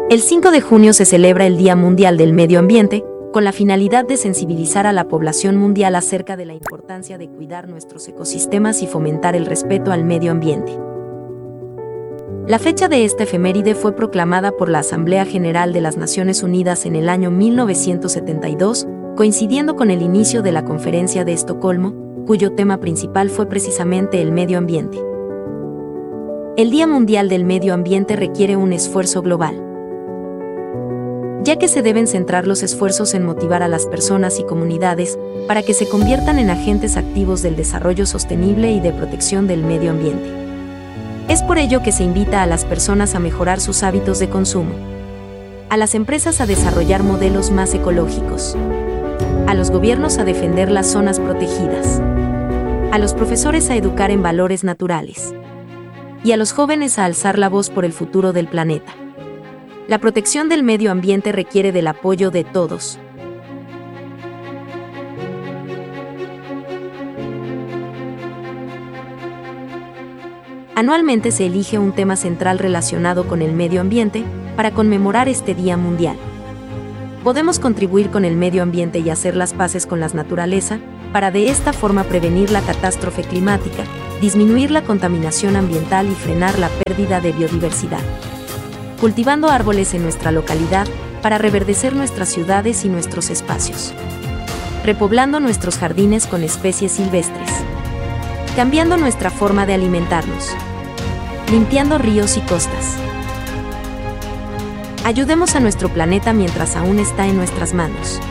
El 5 de junio se celebra el Día Mundial del Medio Ambiente, con la finalidad de sensibilizar a la población mundial acerca de la importancia de cuidar nuestros ecosistemas y fomentar el respeto al medio ambiente. La fecha de esta efeméride fue proclamada por la Asamblea General de las Naciones Unidas en el año 1972, coincidiendo con el inicio de la Conferencia de Estocolmo, cuyo tema principal fue precisamente el medio ambiente. El Día Mundial del Medio Ambiente requiere un esfuerzo global, ya que se deben centrar los esfuerzos en motivar a las personas y comunidades para que se conviertan en agentes activos del desarrollo sostenible y de protección del medio ambiente. Es por ello que se invita a las personas a mejorar sus hábitos de consumo, a las empresas a desarrollar modelos más ecológicos, a los gobiernos a defender las zonas protegidas, a los profesores a educar en valores naturales y a los jóvenes a alzar la voz por el futuro del planeta. La protección del medio ambiente requiere del apoyo de todos. Anualmente se elige un tema central relacionado con el medio ambiente para conmemorar este Día Mundial. Podemos contribuir con el medio ambiente y hacer las paces con la naturaleza, para de esta forma prevenir la catástrofe climática, disminuir la contaminación ambiental y frenar la pérdida de biodiversidad. Cultivando árboles en nuestra localidad para reverdecer nuestras ciudades y nuestros espacios. Repoblando nuestros jardines con especies silvestres. Cambiando nuestra forma de alimentarnos. Limpiando ríos y costas. Ayudemos a nuestro planeta mientras aún está en nuestras manos.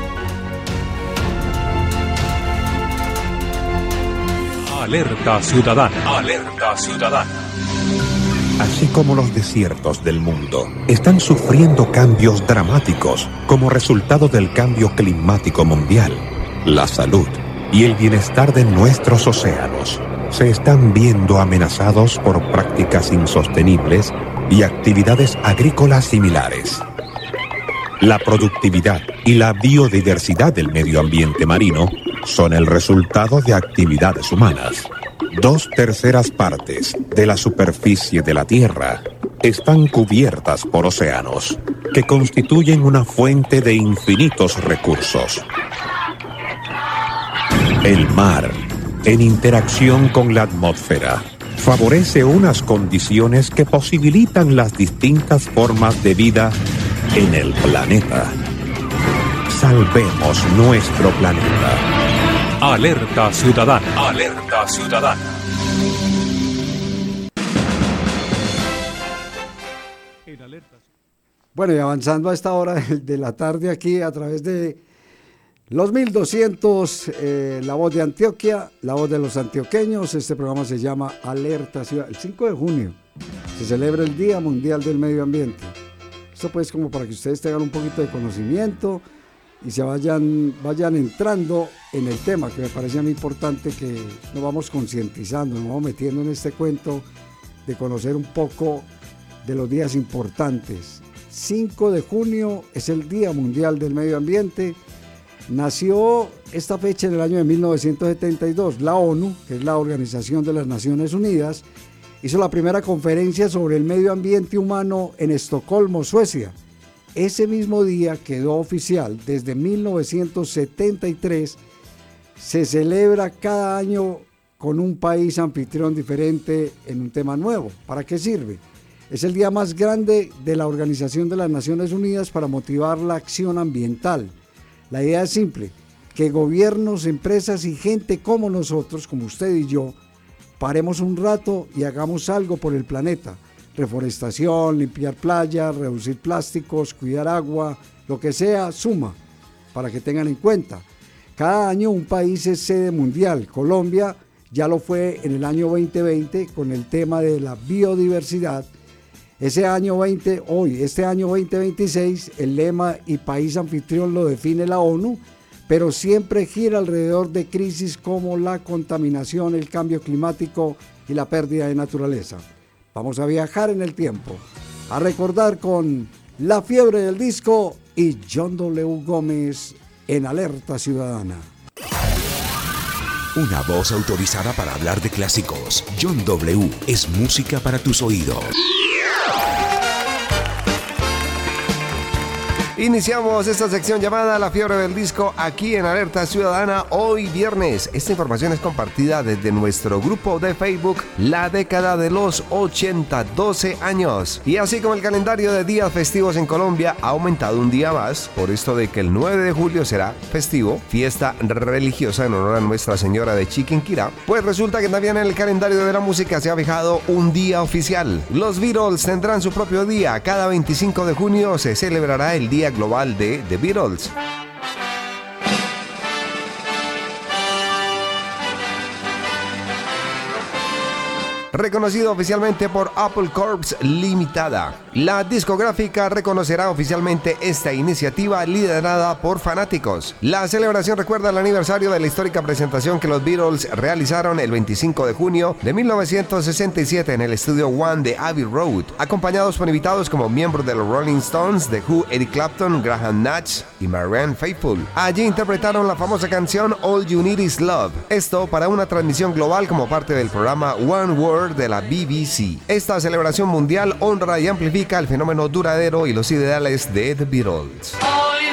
Alerta Ciudadana. Alerta Ciudadana. Así como los desiertos del mundo están sufriendo cambios dramáticos como resultado del cambio climático mundial, la salud y el bienestar de nuestros océanos se están viendo amenazados por prácticas insostenibles y actividades agrícolas similares. La productividad y la biodiversidad del medio ambiente marino son el resultado de actividades humanas. 2/3 partes de la superficie de la Tierra están cubiertas por océanos, que constituyen una fuente de infinitos recursos. El mar, en interacción con la atmósfera, favorece unas condiciones que posibilitan las distintas formas de vida en el planeta. Salvemos nuestro planeta. Alerta Ciudadana. Alerta Ciudadana. Bueno, y avanzando a esta hora de la tarde aquí a través de los 1200, La Voz de Antioquia, La Voz de los Antioqueños. Este programa se llama Alerta Ciudadana. El 5 de junio se celebra el Día Mundial del Medio Ambiente. Esto pues como para que ustedes tengan un poquito de conocimiento y se vayan entrando en el tema, que me parece muy importante que nos vamos concientizando, nos vamos metiendo en este cuento de conocer un poco de los días importantes. 5 de junio es el Día Mundial del Medio Ambiente. Nació esta fecha en el año de 1972. La ONU, que es la Organización de las Naciones Unidas, hizo la primera conferencia sobre el medio ambiente humano en Estocolmo, Suecia. Ese mismo día quedó oficial. Desde 1973 se celebra cada año con un país anfitrión diferente en un tema nuevo. ¿Para qué sirve? Es el día más grande de la Organización de las Naciones Unidas para motivar la acción ambiental. La idea es simple, que gobiernos, empresas y gente como nosotros, como usted y yo, paremos un rato y hagamos algo por el planeta. Reforestación, limpiar playas, reducir plásticos, cuidar agua, lo que sea, suma, para que tengan en cuenta. Cada año un país es sede mundial. Colombia ya lo fue en el año 2020 con el tema de la biodiversidad. Este año 2026, el lema y país anfitrión lo define la ONU, pero siempre gira alrededor de crisis como la contaminación, el cambio climático y la pérdida de naturaleza. Vamos a viajar en el tiempo, a recordar con La Fiebre del Disco y John W. Gómez en Alerta Ciudadana. Una voz autorizada para hablar de clásicos. John W. es música para tus oídos. Iniciamos esta sección llamada La Fiebre del Disco aquí en Alerta Ciudadana hoy viernes. Esta información es compartida desde nuestro grupo de Facebook La Década de los 80, 12 años. Y así como el calendario de días festivos en Colombia ha aumentado un día más, por esto de que el 9 de julio será festivo, fiesta religiosa en honor a Nuestra Señora de Chiquinquirá, pues resulta que también en el calendario de la música se ha fijado un día oficial. Los Beatles tendrán su propio día. Cada 25 de junio se celebrará el Día Global de The Beatles. Reconocido oficialmente por Apple Corps Limitada. La discográfica reconocerá oficialmente esta iniciativa liderada por fanáticos. La celebración recuerda el aniversario de la histórica presentación que los Beatles realizaron el 25 de junio de 1967 en el estudio One de Abbey Road, acompañados por invitados como miembros de los Rolling Stones, The Who, Eric Clapton, Graham Nash y Marianne Faithfull. Allí interpretaron la famosa canción All You Need Is Love, esto para una transmisión global como parte del programa One World de la BBC. Esta celebración mundial honra y amplifica el fenómeno duradero y los ideales de The Beatles.